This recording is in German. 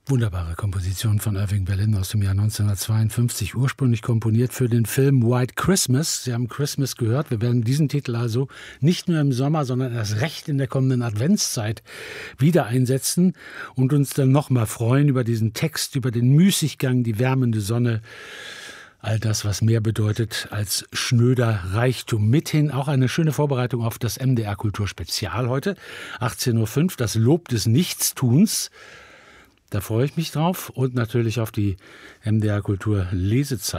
Wunderbare Komposition von Irving Berlin aus dem Jahr 1952, ursprünglich komponiert für den Film White Christmas. Sie haben Christmas gehört. Wir werden diesen Titel also nicht nur im Sommer, sondern erst recht in der kommenden Adventszeit wieder einsetzen und uns dann nochmal freuen über diesen Text, über den Müßiggang, die wärmende Sonne. All das, was mehr bedeutet als schnöder Reichtum. Mithin auch eine schöne Vorbereitung auf das MDR Kulturspezial heute. 18.05 Uhr, das Lob des Nichtstuns. Da freue ich mich drauf und natürlich auf die MDR Kultur Lesezeit.